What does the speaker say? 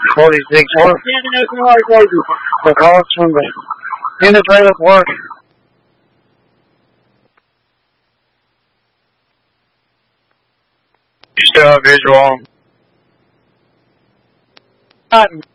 46 work. The calls from the integrated work. You still have visual.